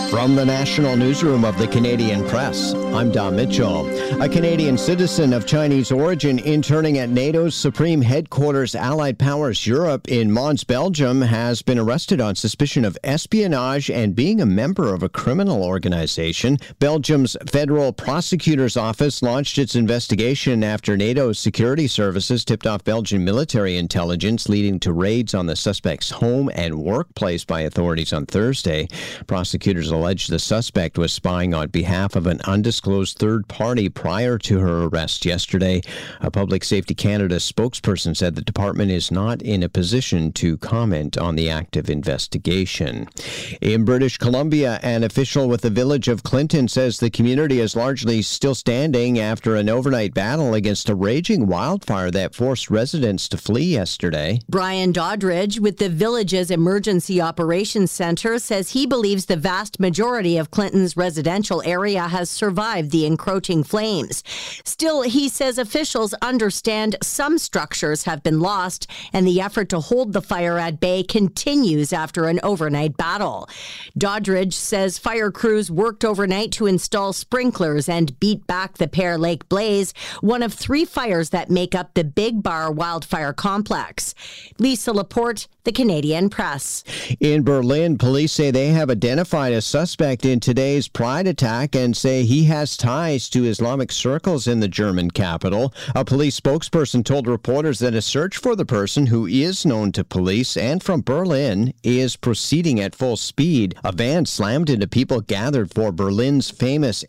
From the National Newsroom of the Canadian Press, I'm Don Mitchell. A Canadian citizen of Chinese origin interning at NATO's Supreme Headquarters Allied Powers Europe in Mons, Belgium, has been arrested on suspicion of espionage and being a member of a criminal organization. Belgium's Federal Prosecutor's Office launched its investigation after NATO's security services tipped off Belgian military intelligence, leading to raids on the suspect's home and workplace by authorities on Thursday. Prosecutors alleged the suspect was spying on behalf of an undisclosed third party prior to her arrest yesterday. A Public Safety Canada spokesperson said the department is not in a position to comment on the active investigation. In British Columbia, an official with the village of Clinton says the community is largely still standing after an overnight battle against a raging wildfire that forced residents to flee yesterday. Brian Doddridge with the village's Emergency Operations Center says he believes the vast majority of Clinton's residential area has survived the encroaching flames. Still, he says officials understand some structures have been lost and the effort to hold the fire at bay continues after an overnight battle. Doddridge says fire crews worked overnight to install sprinklers and beat back the Pear Lake blaze, one of 3 fires that make up the Big Bar wildfire complex. Lisa Laporte, the Canadian Press. In Berlin, police say they have identified a suspect in today's Pride attack and say he has ties to Islamic circles in the German capital. A police spokesperson told reporters that a search for the person, who is known to police and from Berlin, is proceeding at full speed. A van slammed into people gathered for Berlin's famous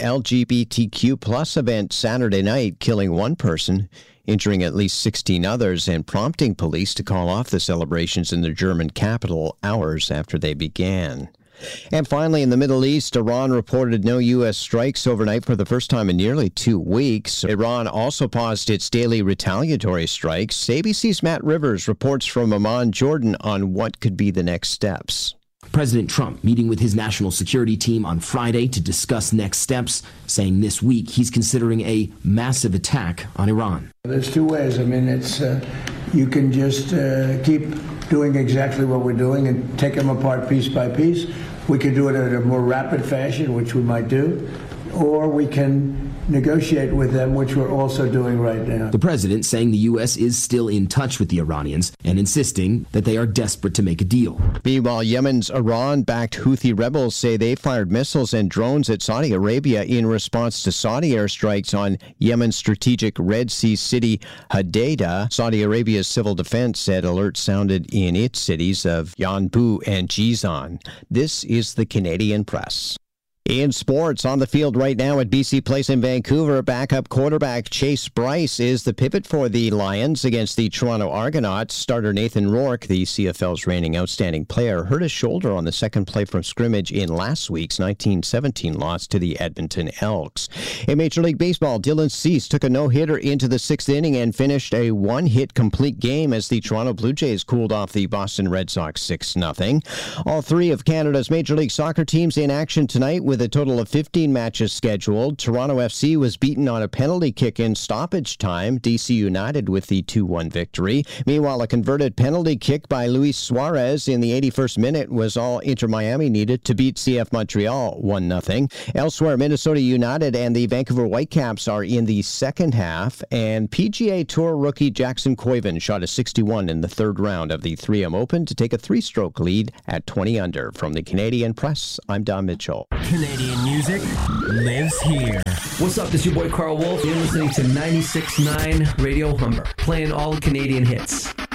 LGBTQ plus event Saturday night, killing 1 person, injuring at least 16 others, and prompting police to call off the celebrations in the German capital hours after they began. And finally, in the Middle East, Iran reported no U.S. strikes overnight for the first time in nearly 2 weeks. Iran also paused its daily retaliatory strikes. ABC's Matt Rivers reports from Amman, Jordan, on what could be the next steps. President Trump meeting with his national security team on Friday to discuss next steps, saying this week he's considering a massive attack on Iran. There's 2 ways. I mean, it's you can just keep doing exactly what we're doing and take them apart piece by piece. We can do it in a more rapid fashion, which we might do, or we can negotiate with them, which we're also doing right now. The president saying the U.S. is still in touch with the Iranians and insisting that they are desperate to make a deal. Meanwhile, Yemen's Iran-backed Houthi rebels say they fired missiles and drones at Saudi Arabia in response to Saudi airstrikes on Yemen's strategic Red Sea city Hodeidah. Saudi Arabia's civil defense said alerts sounded in its cities of Yanbu and Jizan. This is the Canadian Press. In sports, on the field right now at BC Place in Vancouver, backup quarterback Chase Bryce is the pivot for the Lions against the Toronto Argonauts. Starter Nathan Rourke, the CFL's reigning outstanding player, hurt his shoulder on the second play from scrimmage in last week's 19-17 loss to the Edmonton Elks. In Major League Baseball, Dylan Cease took a no-hitter into the 6th inning and finished a 1-hit complete game as the Toronto Blue Jays cooled off the Boston Red Sox 6-0. All 3 of Canada's Major League Soccer teams in action tonight with a total of 15 matches scheduled. Toronto FC was beaten on a penalty kick in stoppage time. DC United with the 2-1 victory. Meanwhile, a converted penalty kick by Luis Suarez in the 81st minute was all Inter Miami needed to beat CF Montreal 1-0. Elsewhere, Minnesota United and the Vancouver Whitecaps are in the second half, and PGA Tour rookie Jackson Koiven shot a 61 in the 3rd round of the 3M Open to take a 3-stroke lead at 20 under. From the Canadian Press, I'm Don Mitchell. Canadian music lives here. What's up? This is your boy Carl Wolf. You're listening to 96.9 Radio Humber, playing all the Canadian hits.